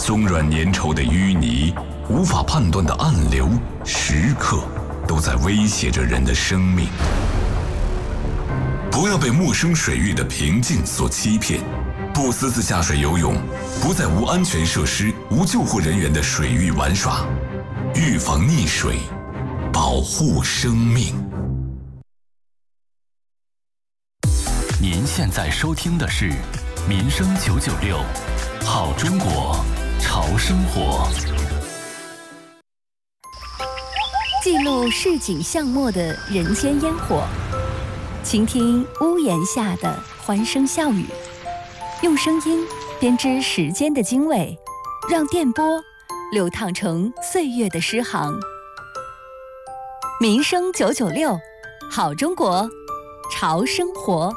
松软粘稠的淤泥，无法判断的暗流，时刻都在威胁着人的生命。不要被陌生水域的平静所欺骗，不私自下水游泳，不在无安全设施、无救护人员的水域玩耍，预防溺水，保护生命。 您现在收听的是民生996，好中国，潮生活。 记录市井巷陌的人间烟火，倾听屋檐下的欢声笑语，用声音编织时间的经纬，让电波流淌成岁月的诗行。民生996，好中国，潮生活。